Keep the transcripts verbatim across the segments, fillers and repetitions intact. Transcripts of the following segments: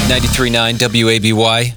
ninety-three point nine W A B Y.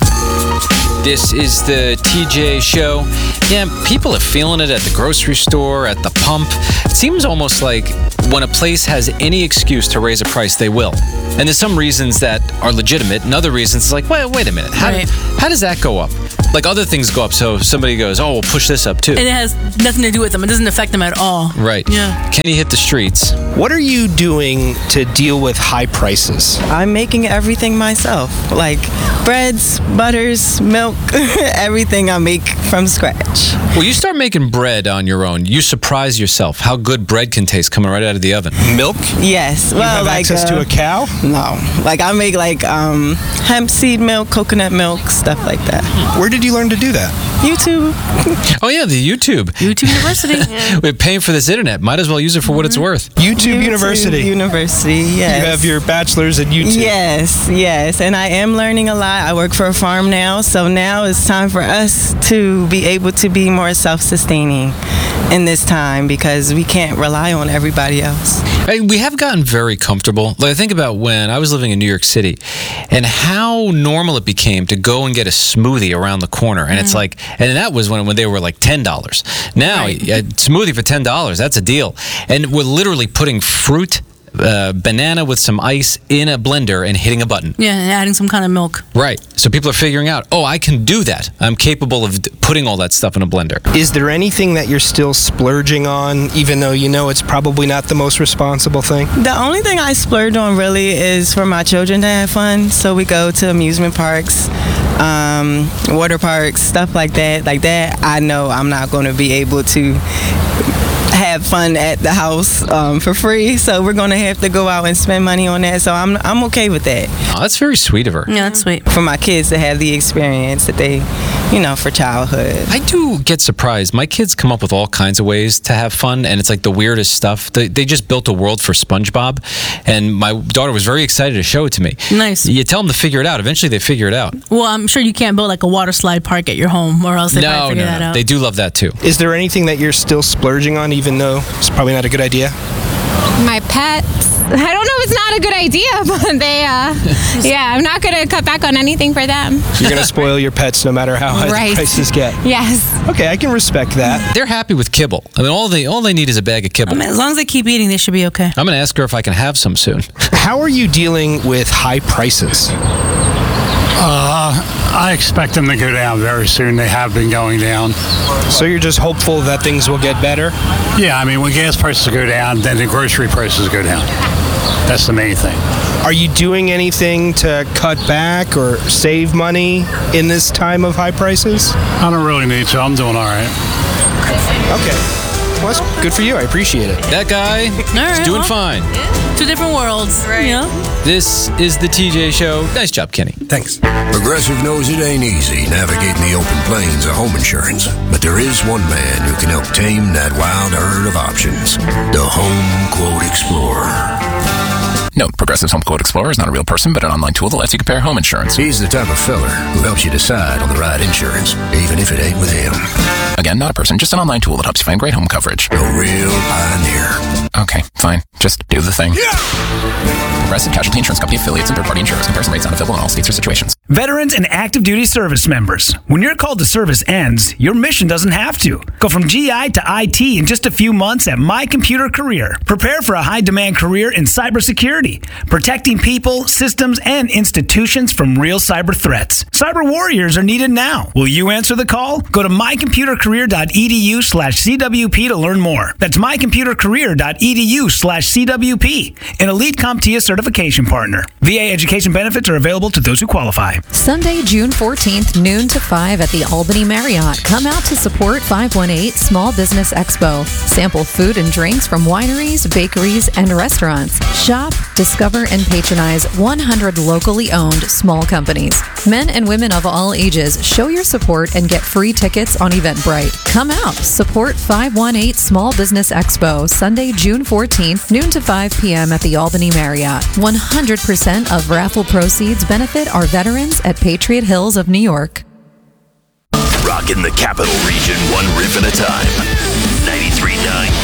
This is the T J Show. Yeah, people are feeling it at the grocery store, at the pump. It seems almost like when a place has any excuse to raise a price, they will. And there's some reasons that are legitimate, and other reasons it's like, wait, wait a minute. How, right. how does that go up? Like other things go up, so somebody goes, oh, we'll push this up too. And it has nothing to do with them. It doesn't affect them at all. Right. Yeah. Kenny hit the streets. What are you doing to deal with high prices? I'm making everything myself. Like breads, butters, milk, everything I make from scratch. Well, you start making bread on your own. You surprise yourself how good bread can taste coming right out of the oven. Milk? Yes. You well, have like access uh, to a cow? No. Like I make like um, hemp seed milk, coconut milk, stuff like that. Where did you learn to do that? YouTube. Oh, yeah, the YouTube. YouTube University. We're paying for this internet. Might as well use it for what it's worth. YouTube, YouTube University. University, yes. You have your bachelor's in YouTube. Yes, yes. And I am learning a lot. I work for a farm now, so now it's time for us to be able to be more self-sustaining in this time because we can't rely on everybody else. Hey, we have gotten very comfortable. Like, I think about when I was living in New York City and how normal it became to go and get a smoothie around the corner. And mm. it's like, and that was when, when they were like ten dollars. Now, right. a smoothie for ten dollars, that's a deal. And we're literally putting fruit, uh, banana with some ice in a blender and hitting a button. Yeah, and adding some kind of milk. Right. So people are figuring out, oh, I can do that. I'm capable of d- putting all that stuff in a blender. Is there anything that you're still splurging on, even though you know it's probably not the most responsible thing? The only thing I splurge on really is for my children to have fun. So we go to amusement parks, um, water parks, stuff like that. Like that, I know I'm not going to be able to have fun at the house um, for free, so we're gonna have to go out and spend money on that. So I'm I'm okay with that. Oh, that's very sweet of her. Yeah, that's sweet. For my kids to have the experience that they, you know, for childhood. I do get surprised. My kids come up with all kinds of ways to have fun, and it's like the weirdest stuff. They, they just built a world for SpongeBob, and my daughter was very excited to show it to me. Nice. You tell them to figure it out. Eventually, they figure it out. Well, I'm sure you can't build like a water slide park at your home, or else they no, probably figure no, that no. out. They do love that too. Is there anything that you're still splurging on, even though it's probably not a good idea? My pets. I don't know if it's not a good idea, but they, uh, yeah, I'm not going to cut back on anything for them. You're going to spoil your pets no matter how high right. the prices get. Yes. Okay, I can respect that. They're happy with kibble. I mean, all they all they need is a bag of kibble. I mean, as long as they keep eating, they should be okay. I'm going to ask her if I can have some soon. How are you dealing with high prices? Uh, I expect them to go down very soon. They have been going down. So you're just hopeful that things will get better? Yeah, I mean, when gas prices go down, then the grocery prices go down. That's the main thing. Are you doing anything to cut back or save money in this time of high prices? I don't really need to. I'm doing all right. Okay. Well, that's good for you. I appreciate it. That guy right, is doing well, fine. Two different worlds, right? You know? This is the T J Show. Nice job, Kenny. Thanks. Progressive knows it ain't easy navigating the open plains of home insurance, but there is one man who can help tame that wild herd of options. The Home Quote Explorer. Note, Progressive's Home Quote Explorer is not a real person, but an online tool that lets you compare home insurance. He's the type of feller who helps you decide on the right insurance, even if it ain't with him. Again, not a person, just an online tool that helps you find great home coverage. A real pioneer. Okay, fine. Just do the thing. Yeah! Progressive Casualty Insurance Company affiliates and third-party insurers. Comparison rates not available in all states or situations. Veterans and active duty service members. When your call to service ends, your mission doesn't have to. Go from G I to I T in just a few months at My Computer Career. Prepare for a high-demand career in cybersecurity, protecting people, systems, and institutions from real cyber threats. Cyber warriors are needed now. Will you answer the call? Go to mycomputercareer.edu slash CWP to learn more. That's mycomputercareer.edu slash CWP, an elite CompTIA certification partner. V A education benefits are available to those who qualify. Sunday, June fourteenth, noon to five at the Albany Marriott. Come out to support five one eight Small Business Expo. Sample food and drinks from wineries, bakeries, and restaurants. Shop, discover, and patronize one hundred locally owned small companies. Men and women of all ages, show your support and get free tickets on Eventbrite. Come out, support five one eight Small Business Expo, Sunday, June fourteenth, noon to five p.m. at the Albany Marriott. one hundred percent of raffle proceeds benefit our veterans at Patriot Hills of New York. Rocking the capital region one riff at a time. ninety-three point nine